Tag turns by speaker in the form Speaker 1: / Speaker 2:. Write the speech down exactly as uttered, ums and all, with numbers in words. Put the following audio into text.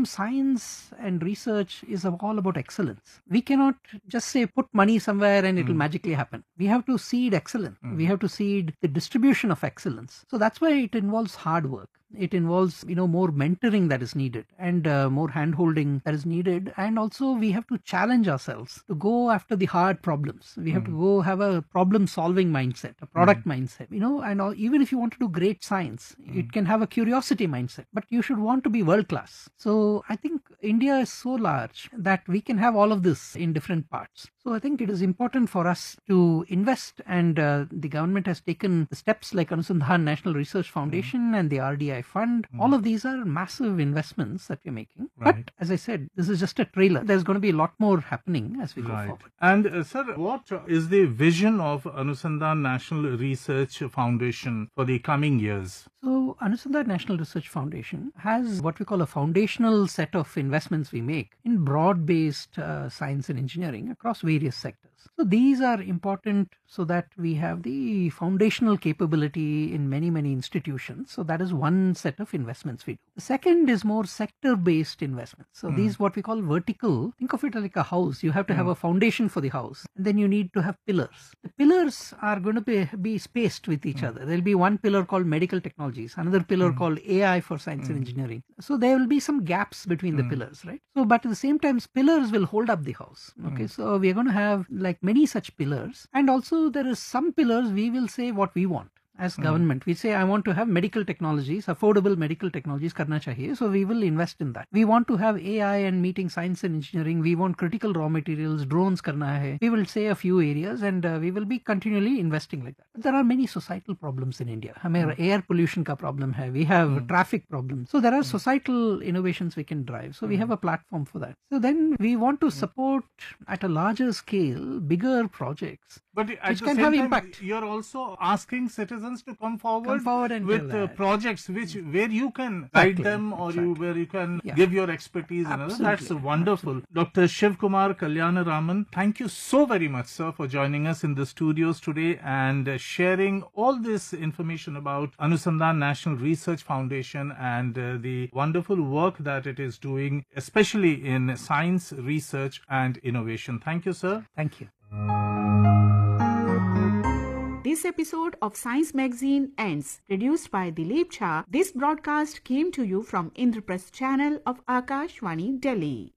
Speaker 1: time, science and research is all about excellence. We cannot just say put money somewhere and it will mm. magically happen. We have to seed excellence. Mm. We have to seed the distribution of excellence. So that's why it involves hard work. It involves, you know, more mentoring that is needed and uh, more hand-holding that is needed. And also we have to challenge ourselves to go after the hard problems. We have mm. to go have a problem-solving mindset, a product mm. mindset, you know, and all, even if you want to do great science, mm. it can have a curiosity mindset, but you should want to be world-class. So I think India is so large that we can have all of this in different parts. So I think it is important for us to invest, and uh, the government has taken the steps like Anusandhan National Research Foundation mm. and the R D I Fund. Mm. All of these are massive investments that we're making. Right. But as I said, this is just a trailer. There's going to be a lot more happening as we go right. forward.
Speaker 2: And uh, sir, what is the vision of Anusandhan National Research Foundation for the coming years?
Speaker 1: So Anusandhan National Research Foundation has what we call a foundational set of investments we make in broad-based uh, science and engineering across various sectors. So these are important so that we have the foundational capability in many, many institutions. So that is one set of investments we do. The second is more sector-based investments. So mm. these what we call vertical. Think of it like a house. You have to mm. have a foundation for the house, and then you need to have pillars. The pillars are going to be, be spaced with each mm. other. There will be one pillar called medical technologies, another pillar mm. called A I for science mm. and engineering. So there will be some gaps between mm. the pillars, right? So, but at the same time, pillars will hold up the house. Okay, mm. so we are going to have like many such pillars, and also there is some pillars we will say what we want. As government, mm. we say, I want to have medical technologies, affordable medical technologies karna chahiye. So we will invest in that. We want to have A I and meeting science and engineering. We want critical raw materials, drones karna hai. We will say a few areas, and uh, we will be continually investing like that. But there are many societal problems in India. Hame mm. air pollution ka problem hai. We have mm. traffic problems. So there are mm. societal innovations we can drive. So mm. we have a platform for that. So then we want to support at a larger scale, bigger projects.
Speaker 2: But at which the can same have time, impact. You're also asking citizens to come forward,
Speaker 1: come forward and
Speaker 2: with uh, projects which where you can guide exactly. them, or exactly. you where you can yeah. give your expertise. Absolutely. And that's wonderful. Absolutely. Doctor Shiv Kumar Kalyanaraman, thank you so very much, sir, for joining us in the studios today and uh, sharing all this information about Anusandhan National Research Foundation and uh, the wonderful work that it is doing, especially in science, research and innovation. Thank you, sir.
Speaker 1: Thank you.
Speaker 3: This episode of Science Magazine ends. Produced by Dileep Jha, this broadcast came to you from Indraprasth channel of Akashvani, Delhi.